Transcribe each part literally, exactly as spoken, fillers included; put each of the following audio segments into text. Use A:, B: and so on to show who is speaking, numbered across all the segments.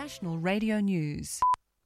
A: National Radio News.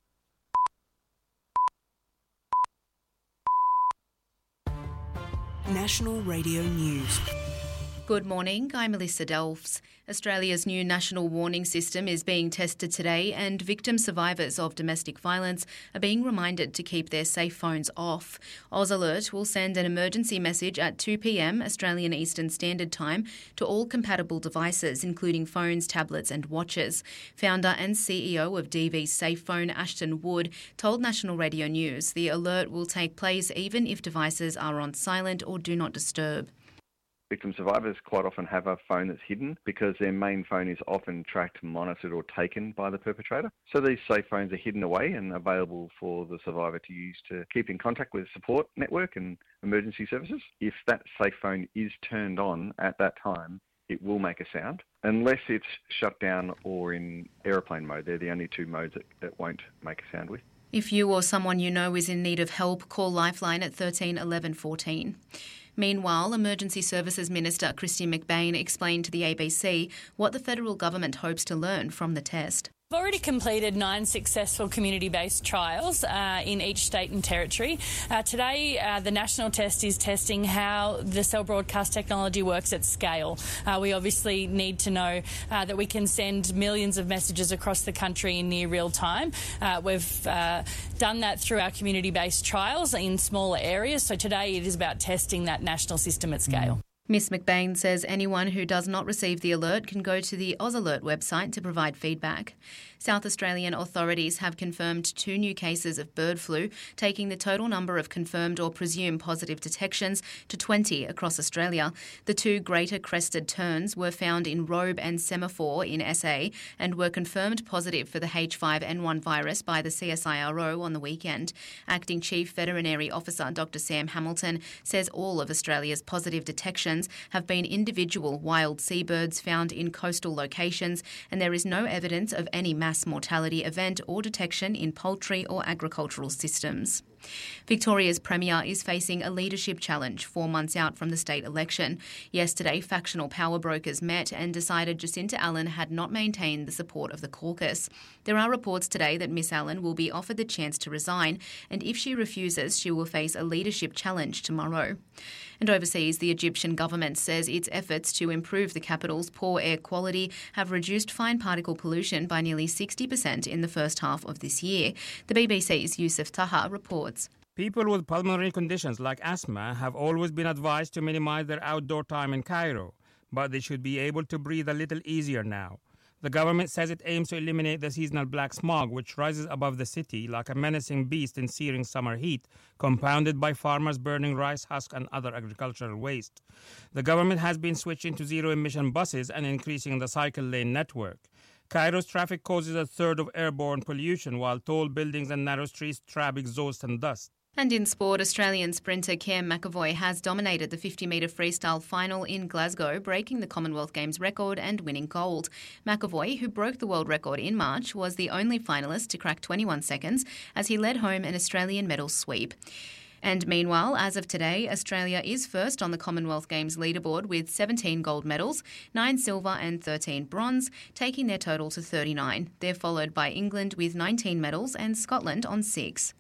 B: National Radio News.
C: Good morning, I'm Melissa Delfs. Australia's new national warning system is being tested today, and victim survivors of domestic violence are being reminded to keep their safe phones off. AusAlert will send an emergency message at two p.m. Australian Eastern Standard Time to all compatible devices, including phones, tablets and watches. Founder and C E O of D V Safe Phone, Ashton Wood, told National Radio News the alert will take place even if devices are on silent or do not disturb.
D: Victim survivors quite often have a phone that's hidden because their main phone is often tracked, monitored or taken by the perpetrator. So these safe phones are hidden away and available for the survivor to use to keep in contact with the support network and emergency services. If that safe phone is turned on at that time, it will make a sound, unless it's shut down or in aeroplane mode. They're the only two modes that it won't make a sound with.
C: If you or someone you know is in need of help, call Lifeline at thirteen eleven fourteen. Meanwhile, Emergency Services Minister Kristy McBain explained to the A B C what the federal government hopes to learn from the test.
E: We've already completed nine successful community-based trials uh, in each state and territory. Uh, today, uh, the national test is testing how the cell broadcast technology works at scale. Uh, we obviously need to know uh, that we can send millions of messages across the country in near real time. Uh, we've uh, done that through our community-based trials in smaller areas. So today it is about testing that national system at scale.
C: Miss McBain says anyone who does not receive the alert can go to the AusAlert website to provide feedback. South Australian authorities have confirmed two new cases of bird flu, taking the total number of confirmed or presumed positive detections to twenty across Australia. The two greater crested terns were found in Robe and Semaphore in S A and were confirmed positive for the H five N one virus by the C S I R O on the weekend. Acting Chief Veterinary Officer Doctor Sam Hamilton says all of Australia's positive detections have been individual wild seabirds found in coastal locations, and there is no evidence of any mass mortality event or detection in poultry or agricultural systems. Victoria's Premier is facing a leadership challenge four months out from the state election. Yesterday, factional power brokers met and decided Jacinta Allen had not maintained the support of the caucus. There are reports today that Miss Allen will be offered the chance to resign, and if she refuses, she will face a leadership challenge tomorrow. And overseas, the Egyptian government says its efforts to improve the capital's poor air quality have reduced fine particle pollution by nearly sixty percent in the first half of this year. The B B C's Yusuf Taha reports.
F: People with pulmonary conditions like asthma have always been advised to minimize their outdoor time in Cairo, but they should be able to breathe a little easier now. The government says it aims to eliminate the seasonal black smog, which rises above the city like a menacing beast in searing summer heat, compounded by farmers burning rice husk and other agricultural waste. The government has been switching to zero-emission buses and increasing the cycle lane network. Cairo's traffic causes a third of airborne pollution, while tall buildings and narrow streets trap exhaust and dust.
C: And in sport, Australian sprinter Cam McEvoy has dominated the fifty metre freestyle final in Glasgow, breaking the Commonwealth Games record and winning gold. McEvoy, who broke the world record in March, was the only finalist to crack twenty-one seconds as he led home an Australian medal sweep. And meanwhile, as of today, Australia is first on the Commonwealth Games leaderboard with seventeen gold medals, nine silver and thirteen bronze, taking their total to thirty-nine. They're followed by England with nineteen medals and Scotland on six.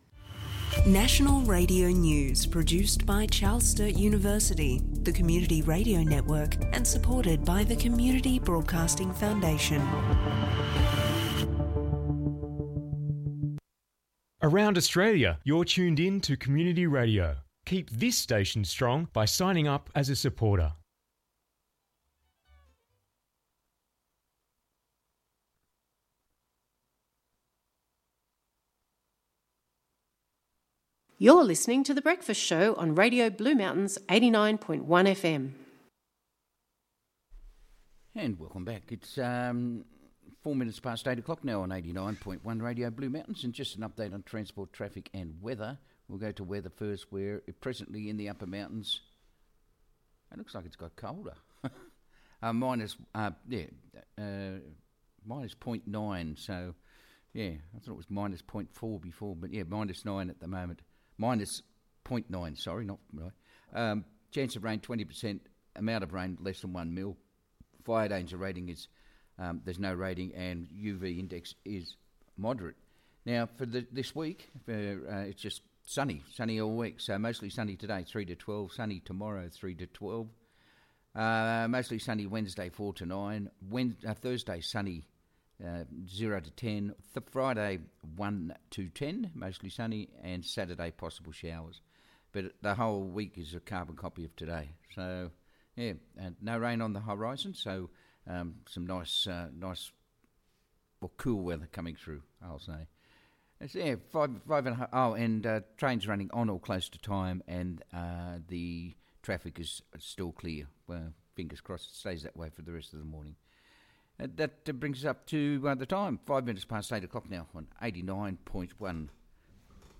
B: National Radio News, produced by Charles Sturt University, the Community Radio Network, and supported by the Community Broadcasting Foundation.
G: Around Australia, you're tuned in to Community Radio. Keep this station strong by signing up as a supporter.
H: You're listening to The Breakfast Show on Radio Blue Mountains eighty-nine point one F M.
I: And welcome back. It's um, four minutes past eight o'clock now on eighty-nine point one Radio Blue Mountains, and just an update on transport, traffic and weather. We'll go to weather first, where presently in the upper mountains, it looks like it's got colder. uh, minus, uh, yeah, uh, minus zero point nine, so yeah, I thought it was minus zero point four before, but yeah, minus nine at the moment. Minus zero point nine, sorry, not right. Um, chance of rain twenty percent, amount of rain less than one mil. Fire danger rating is Um, there's no rating, and U V index is moderate. Now, for the, this week, for, uh, it's just sunny, sunny all week. So mostly sunny today, three to twelve. Sunny tomorrow, three to twelve. Uh, mostly sunny Wednesday, four to nine. Wednesday, uh, Thursday, sunny, uh, zero to ten. Th- Friday, one to ten, mostly sunny. And Saturday, possible showers. But the whole week is a carbon copy of today. So, yeah, and no rain on the horizon. So, um, some nice, uh, nice, well, cool weather coming through, I'll say. It's, yeah, five, five and a half. Oh, and uh, trains running on or close to time, and uh, the traffic is still clear. Well, fingers crossed it stays that way for the rest of the morning. Uh, that uh, brings us up to uh, the time, five minutes past eight o'clock now on eighty-nine point one